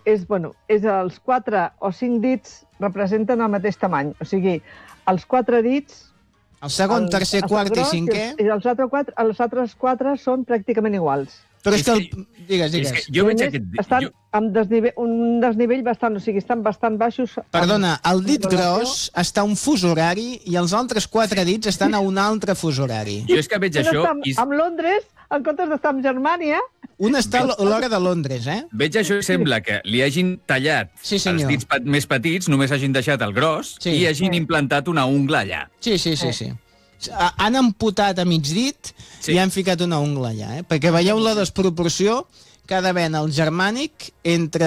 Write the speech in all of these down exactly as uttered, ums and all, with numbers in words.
és, bueno, és els quatre o cinc dits representen el mateix tamany. O sigui, els quatre dits... El segon, el, tercer, el quart i cinquè... I els, altres quatre, els altres quatre són pràcticament iguals. Però és que... El... Digues, digues. És que jo veig aquest... Estan jo... amb desnivell, un desnivell bastant... O sigui, estan bastant baixos... Perdona, el dit gros està a un fus horari i els altres quatre dits estan a un altre fus horari. Jo és que veig això... I... Amb Londres, en comptes d'estar amb Germània... Un està a l'hora de Londres, eh? Veig això i sembla que li hagin tallat sí, els dits més petits, només hagin deixat el gros, sí. i hagin sí. implantat una ungla allà. Sí, sí, sí, sí. Han amputat a mig dit sí. i han ficat una ungla allà, eh? Perquè veieu la desproporció que ha d'haver en el germànic entre...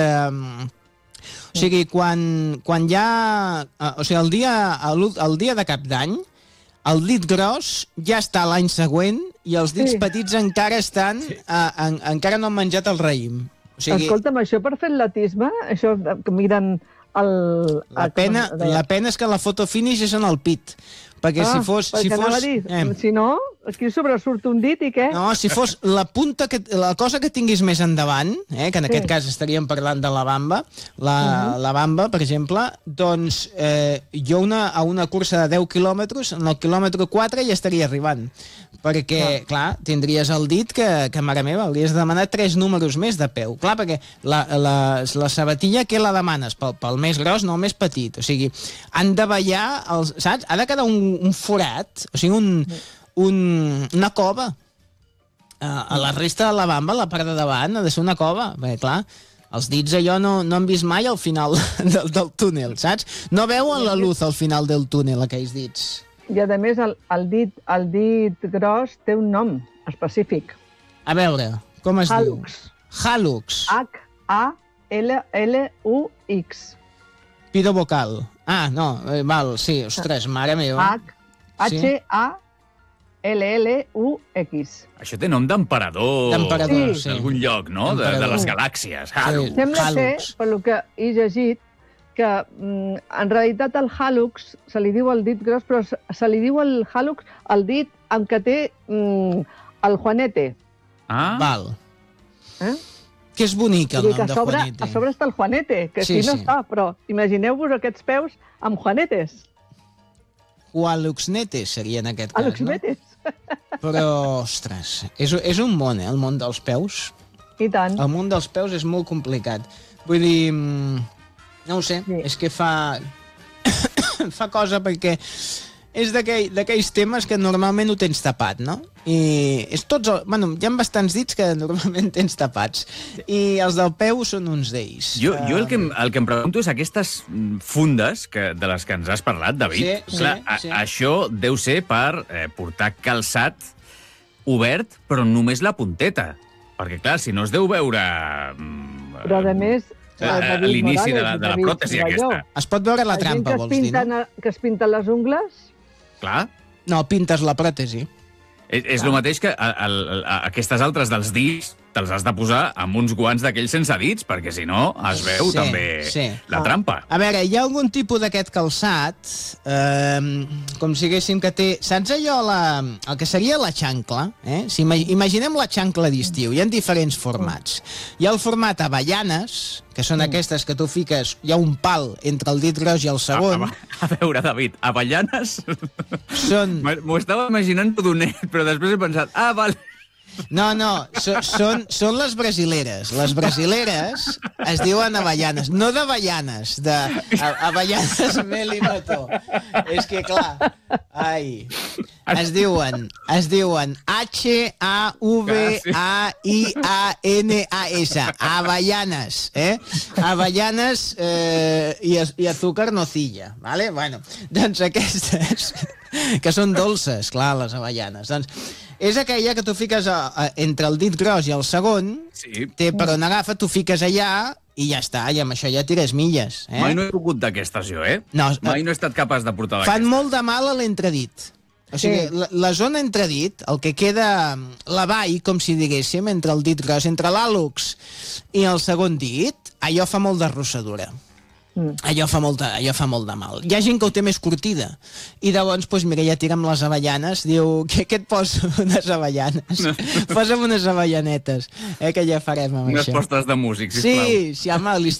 O sigui, quan, quan hi ha... O sigui, el dia, el, el dia de cap d'any, el dit gros ja està l'any següent i els dits sí. petits encara estan... Sí. Uh, en, encara no han menjat el raïm. O sigui... Escolta'm, això per fer atletisme, això que miren el... La pena, la pena és que la foto finish és en el pit. Perquè ah, si fos... Si, fos dir, eh. si no, aquí sobresurt un dit i què? No, si fos la punta, que, la cosa que tinguis més endavant, eh, que en sí. aquest cas estaríem parlant de la bamba, la, uh -huh. la bamba, per exemple, doncs eh, jo una, a una cursa de deu quilòmetres, en el quilòmetre quatre ja estaria arribant. Perquè, clar, clar tindries el dit que, que, mare meva, hauries de demanar tres números més de peu. Clar, perquè la, la, la sabatilla, què la demanes? Pel, pel més gros, no el més petit. O sigui, han de ballar, els, saps? Ha de quedar un, un forat, o sigui, un, un, una cova. Uh, a la resta de la bamba, la part de davant, ha de ser una cova. Perquè, clar, els dits allò no, no han vist mai al final del, del túnel, saps? No veuen la luz al final del túnel, aquells dits. I, a més, el, el, dit, el dit gros té un nom específic. A veure, com es Hallux. diu? Hallux. H A L L U X. Pido vocal. Ah, no, eh, val, sí, ostres, mare meva. H A L L U X. Això té nom d'emperador. D'emperador, sí. D'algun lloc, no? De, de les galàxies. Hallux. Sí. Sembla ser, per lo que he llegit, que mm, en realitat el hallux se li diu el dit gros, però se li diu el hallux el dit en què té mm, el juanete. Ah. Val. Eh? Que és bonic el nom de sobre, juanete. A sobre està el juanete, que sí, si no sí. està, però imagineu-vos aquests peus amb juanetes. Jualuxnetes seria en aquest cas, Aluxnetes. no? Però, ostres, és, és un món, eh, el món dels peus. I tant. El món dels peus és molt complicat. Vull dir... No ho sé, sí. és que fa... fa cosa perquè és d'aquells temes que normalment ho tens tapat, no? I és tots... El... Bueno, hi ha bastants dits que normalment tens tapats. I els del peu són uns d'ells. Jo, jo el, que em, el que em pregunto és aquestes fundes que, de les que ens has parlat, David. Sí, Clar, sí, sí. A, això deu ser per eh, portar calçat obert, però només la punteta. Perquè, clar, si no es deu veure... Eh, però, a més... A l'inici de la, de la pròtesi aquesta. Es pot veure la trampa, vols dir, no? Que es pinten les ungles? Clar. No, pintes la pròtesi. És, és el mateix que a, a, a, aquestes altres dels dits te'ls has de posar amb uns guants d'aquells sense dits, perquè si no es veu sí, també sí. la trampa. A veure, hi ha algun tipus d'aquest calçat, eh, com si haguéssim que té... Saps allò, la, el que seria la xancla? Eh? Si imaginem la xancla d'estiu, hi ha diferents formats. Hi ha el format avellanes, que són aquestes que tu fiques, hi ha un pal entre el dit gros i el segon. A, a, a veure, David, avellanes? Són... M'ho estava imaginant rodonet, però després he pensat, ah, val... No, no, so, són, són les brasileres. Les brasileres es diuen avellanes, no d'avellanes, de avellanes mel i mató. És que, clar, ai, es diuen, es diuen H A V A I A N A S, avellanes, eh? Avellanes eh, i, i azúcar nocilla, vale? Bueno, doncs aquestes, que són dolces, clar, les avellanes, doncs... És aquella que tu fiques a, a, entre el dit gros i el segon, sí. té per on agafa, tu fiques allà i ja està, i amb això ja tires milles. Eh? Mai no he pogut d'aquestes, jo, eh? No, Mai no he estat capaç de portar d'aquestes. Fan molt de mal a l'entredit. O sigui, sí. la, la zona entredit, el que queda la vall, com si diguéssim, entre el dit gros, entre l'àlux i el segon dit, allò fa molt de rossadura. Mm. Allò, fa molta, allò fa molt de mal. Hi ha gent que ho té més curtida i llavors, doncs, mira, ja tira amb les avellanes, diu, què, què et poso? Unes avellanes. No. Posa'm unes avellanetes, eh, que ja farem amb unes això. Unes postes de músic, sisplau. Sí, sí, home, li,